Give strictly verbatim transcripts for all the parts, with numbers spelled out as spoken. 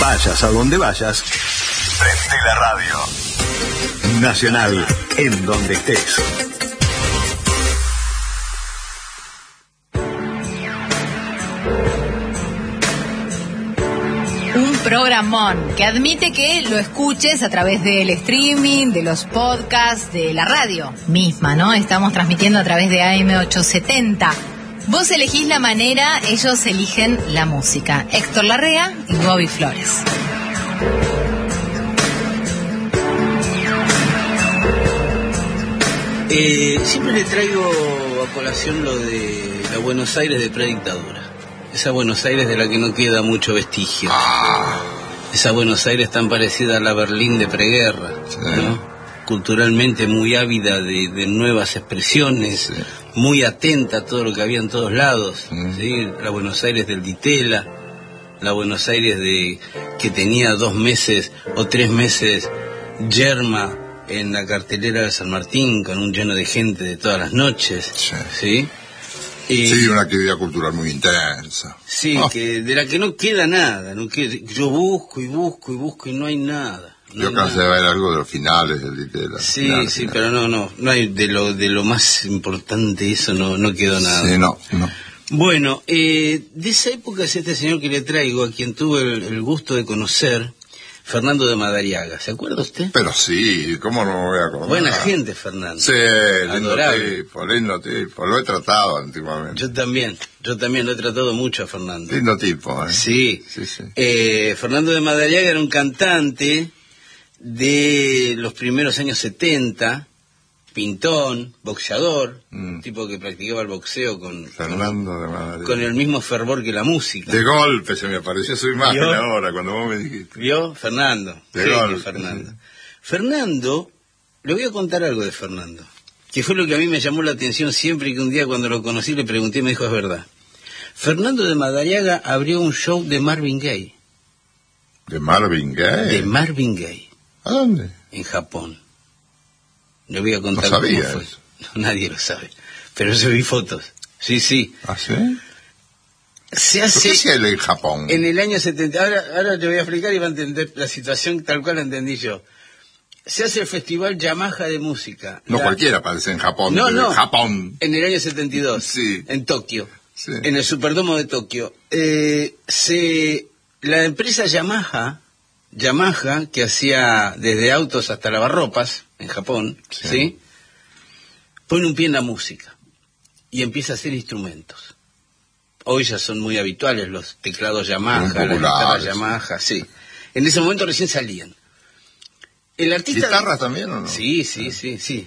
Vayas a donde vayas, prende la radio. Nacional, en donde estés. Un programón que admite que lo escuches a través del streaming, de los podcasts, de la radio misma, ¿no? Estamos transmitiendo a través de A M ochocientos setenta. Vos elegís la manera, ellos eligen la música. Héctor Larrea y Bobby Flores. Eh, siempre le traigo a colación lo de la Buenos Aires de predictadura. Esa Buenos Aires de la que no queda mucho vestigio. Ah. Esa Buenos Aires tan parecida a la Berlín de preguerra, sí, ¿no? Culturalmente muy ávida de, de nuevas expresiones, sí, muy atenta a todo lo que había en todos lados, mm. ¿sí? La Buenos Aires del Ditela, la Buenos Aires de que tenía dos meses o tres meses yerma en la cartelera de San Martín con un lleno de gente de todas las noches, sí, ¿sí? Y, sí, una actividad cultural muy intensa. Sí, oh. que de la que no queda nada, no queda, yo busco y busco y busco y no hay nada. No yo cansé de ver algo de los finales del Ditela. Sí, finales, sí, finales. pero no, no, no hay de lo de lo más importante, eso no, no quedó nada. Sí, no, no. Bueno, eh, de esa época es este señor que le traigo, a quien tuve el, el gusto de conocer, Fernando de Madariaga. ¿Se acuerda usted? Pero sí, ¿cómo no me voy a acordar? Buena gente, Fernando. Sí, lindo tipo, lindo tipo. Lo he tratado antiguamente. Yo también, yo también lo he tratado mucho a Fernando. Lindo tipo, ¿eh? Sí. Sí, sí. Eh, Fernando de Madariaga era un cantante de los primeros años setenta, pintón, boxeador, mm. un tipo que practicaba el boxeo con, Fernando de Madariaga, con el mismo fervor que la música. De golpe se me apareció su imagen ahora cuando vos me dijiste. ¿Vio? Fernando. De sí, golpe. Fernando. Sí. Fernando, le voy a contar algo de Fernando, que fue lo que a mí me llamó la atención siempre, y que un día cuando lo conocí le pregunté y me dijo es verdad. Fernando de Madariaga abrió un show de Marvin Gaye. ¿De Marvin Gaye? De Marvin Gaye. ¿A dónde? En Japón. Le voy a contar no cómo fue. No, nadie lo sabe. Pero yo vi fotos. Sí, sí. ¿Ah, sí? Se hace... ¿Qué se en Japón? En el año setenta. Ahora, ahora te voy a explicar y va a entender la situación tal cual la entendí yo. Se hace el Festival Yamaha de Música. No la... cualquiera aparece en Japón. No, no. Japón. En el año setenta y dos. Sí. En Tokio. Sí. En el Superdomo de Tokio. Eh, se... La empresa Yamaha... Yamaha, que hacía desde autos hasta lavarropas en Japón, sí. ¿sí? Pone un pie en la música y empieza a hacer instrumentos. Hoy ya son muy habituales los teclados Yamaha, las guitarras Yamaha, sí. En ese momento recién salían. El artista... ¿Guitarras también o no? Sí, sí, sí, sí.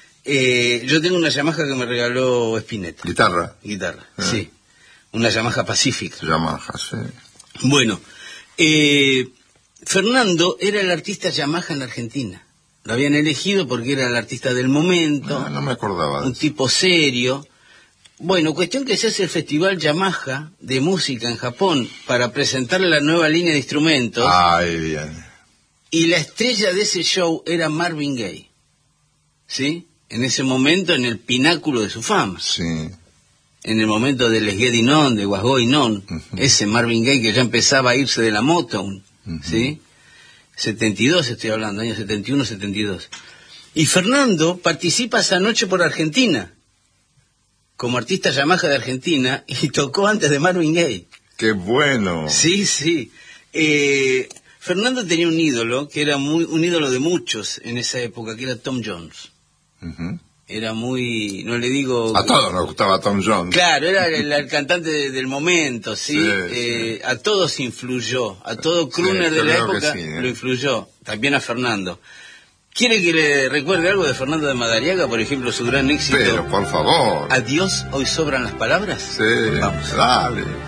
Eh, yo tengo una Yamaha que me regaló Spinetta. ¿Guitarra? Guitarra, eh. sí. Una Yamaha Pacífica. Yamaha, sí. Bueno, eh... Fernando era el artista Yamaha en la Argentina. Lo habían elegido porque era el artista del momento. No, no me acordaba de Un eso. tipo serio. Bueno, cuestión que se hace el Festival Yamaha de música en Japón para presentar la nueva línea de instrumentos. Ay, bien. Y la estrella de ese show era Marvin Gaye. ¿Sí? En ese momento, en el pináculo de su fama. Sí. En el momento del Let's Get It On, de What's Going On. Uh-huh. Ese Marvin Gaye que ya empezaba a irse de la Motown. Uh-huh. ¿Sí? setenta y dos estoy hablando, año setenta y uno, setenta y dos. Y Fernando participa esa noche por Argentina, como artista Yamaha de Argentina, y tocó antes de Marvin Gaye. ¡Qué bueno! Sí, sí. Eh, Fernando tenía un ídolo, que era muy un ídolo de muchos en esa época, que era Tom Jones. Uh-huh. Era muy, no le digo... A todos nos gustaba Tom Jones. Claro, era el, el cantante de, del momento, ¿sí? sí, eh, sí. A todos influyó, a todo crooner sí, de la época sí, ¿eh? Lo influyó, también a Fernando. ¿Quiere que le recuerde algo de Fernando de Madariaga, por ejemplo, su gran éxito? Pero, por favor. Adiós, hoy sobran las palabras. Sí, vamos. Dale.